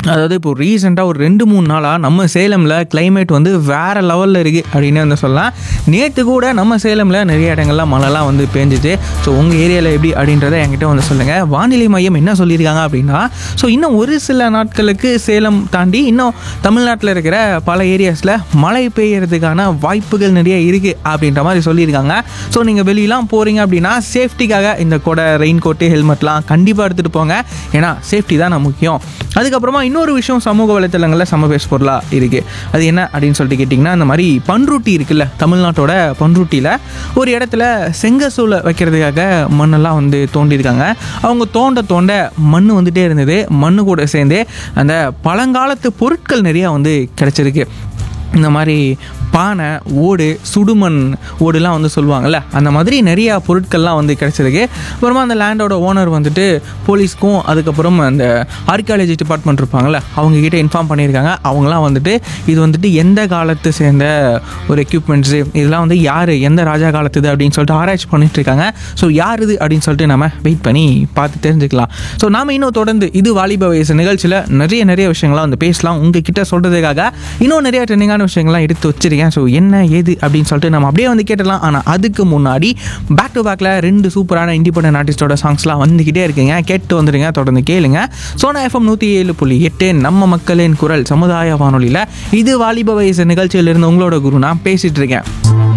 அதாவது இப்போ ரீசெண்டாக ஒரு 2-3 நாளாக நம்ம சேலமில் கிளைமேட் வந்து வேறு லெவலில் இருக்குது அப்படின்னு வந்து சொல்லலாம். நேற்று கூட நம்ம சேலமில் நிறைய இடங்கள்லாம் மழைலாம் வந்து பேஞ்சிச்சு. ஸோ உங்கள் ஏரியாவில் எப்படி அப்படின்றத என்கிட்ட வந்து சொல்லுங்கள். வானிலை மையம் என்ன சொல்லியிருக்காங்க அப்படின்னா, ஸோ இன்னும் ஒரு சில நாட்களுக்கு சேலம் தாண்டி இன்னும் தமிழ்நாட்டில் இருக்கிற பல ஏரியாஸில் மழை பெய்யறதுக்கான வாய்ப்புகள் நிறைய இருக்குது அப்படின்ற மாதிரி சொல்லியிருக்காங்க. ஸோ நீங்கள் வெளியெலாம் போகிறீங்க அப்படின்னா சேஃப்டிக்காக இந்த கொடை, ரெயின் கோட்டு, ஹெல்மெட்லாம் கண்டிப்பாக எடுத்துகிட்டு போங்க. ஏன்னா சேஃப்டி தான் முக்கியம். அதுக்கப்புறமா இன்னொரு விஷயம் சமூக வலைத்தளங்களில் சம பேஸ் பொருளாக இருக்குது. அது என்ன அப்படின்னு சொல்லிட்டு கேட்டிங்கன்னா, இந்த மாதிரி பண்ருட்டி இருக்குல்ல, தமிழ்நாட்டோட பண்ருட்டியில் ஒரு இடத்துல செங்கசூளை வைக்கிறதுக்காக மண்ணெல்லாம் வந்து தோண்டியிருக்காங்க. அவங்க தோண்ட மண் வந்துகிட்டே இருந்தது. மண்ணு கூட சேர்ந்து அந்த பழங்காலத்து பொருட்கள் நிறையா வந்து கிடச்சிருக்கு. இந்த மாதிரி பானை, ஓடு, சுடுமண் ஓடுலாம் வந்து சொல்லுவாங்கள்ல, அந்த மாதிரி நிறையா பொருட்கள்லாம் வந்து கிடச்சிருக்கு. அப்புறமா அந்த லேண்டோட ஓனர் வந்துட்டு போலீஸ்க்கும் அதுக்கப்புறம் அந்த ஆர்கியாலஜி டிபார்ட்மெண்ட் இருப்பாங்கள்ல, அவங்கக்கிட்ட இன்ஃபார்ம் பண்ணியிருக்காங்க. அவங்களாம் வந்துட்டு இது வந்துட்டு எந்த காலத்தை சேர்ந்த ஒரு எக்யூப்மெண்ட்ஸு, இதெல்லாம் வந்து யார், எந்த ராஜா காலத்துது அப்படின்னு சொல்லிட்டு ஆராய்ச்சி பண்ணிட்டுருக்காங்க. ஸோ யார் இது அப்படின்னு சொல்லிட்டு நம்ம வெயிட் பண்ணி பார்த்து தெரிஞ்சுக்கலாம். ஸோ நாம் இன்னும் தொடர்ந்து இது வாலிப வயசு நிகழ்ச்சியில் நிறைய விஷயங்கள்லாம் வந்து பேசலாம். உங்ககிட்ட சொல்கிறதுக்காக இன்னும் நிறைய ட்ரெண்டிங்கான விஷயங்கள்லாம் எடுத்து வச்சிருக்கேன். ஸோ என்ன ஏது அப்படின்னு சொல்லிட்டு நம்ம அப்படியே வந்து கேட்டலாம். ஆனால் அதுக்கு முன்னாடி பேக் டு பேக்கில் 2 சூப்பரான இண்டிபெண்டன்ட் ஆர்டிஸ்டோட சாங்ஸ்லாம் வந்துக்கிட்டே இருக்குங்க. கேட்டு வந்துடுங்க, தொடர்ந்து கேளுங்க. சோனா FM 107.8 நம்ம மக்களின் குரல் சமுதாய வானொலியில் இது வாலிப வயசு நிகழ்ச்சியிலிருந்து உங்களோட குரு நான் பேசிகிட்டு இருக்கேன்.